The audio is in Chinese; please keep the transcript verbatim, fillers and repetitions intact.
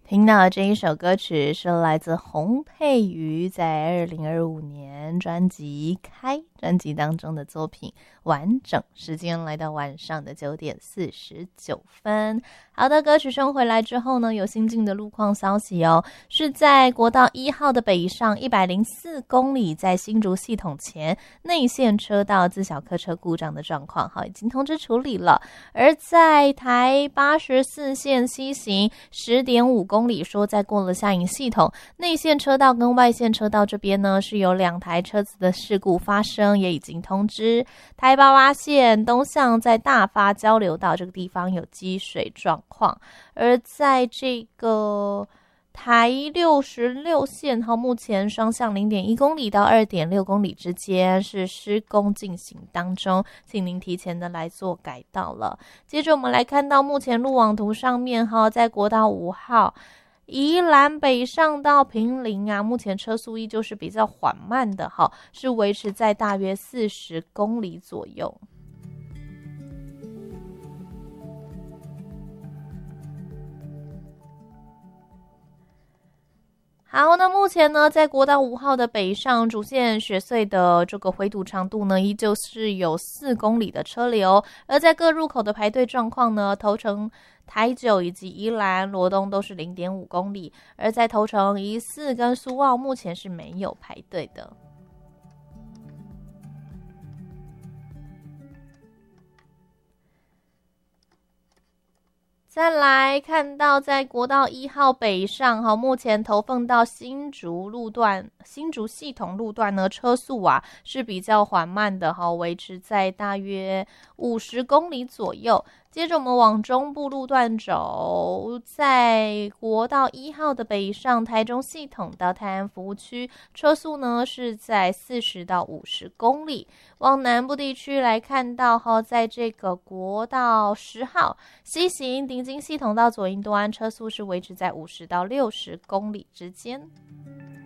听到的这一首歌曲是来自洪佩瑜在二零二五年专辑《开》专辑当中的作品完整。时间来到晚上的九点四十九分。好的，歌曲声回来之后呢，有新进的路况消息哦，是在国道一号的北上一百零四公里，在新竹系统前内线车道自小客车故障的状况，好，已经通知处理了。而在台八十四线西行十点五公里，说在过了下营系统内线车道跟外线车道这边呢，是有两台车子的事故发生，也已经通知。台八八线东向在大发交流道这个地方有积水状况，而在这个台六十六线哈，目前双向零点一公里到二点六公里之间是施工进行当中，请您提前的来做改道了。接着我们来看到目前路网图上面哈，在国道五号宜兰北上到坪林啊，目前车速依旧是比较缓慢的哈，是维持在大约四十公里左右。好，那目前呢，在国道五号的北上主线雪隧的这个回堵长度呢，依旧是有四公里的车流，而在各入口的排队状况呢，头城、台九以及宜兰、罗东都是 零点五公里，而在头城、宜四跟苏澳目前是没有排队的。再来看到在国道一号北上哈，目前头份到新竹路段、新竹系统路段呢，车速啊是比较缓慢的哈，维持在大约五十公里左右。接着我们往中部路段走，在国道一号的北上台中系统到泰安服务区，车速呢是在四十到五十公里。往南部地区来看到哈，在这个国道十号西行顶金系统到左营端，车速是维持在五十到六十公里之间。